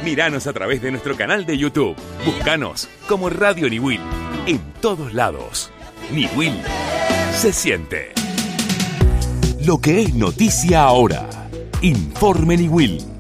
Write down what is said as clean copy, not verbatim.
Míranos a través de nuestro canal de YouTube. Búscanos como Radio Niwil. En todos lados. Niwil se siente. Lo que es noticia ahora. Informe Niwil.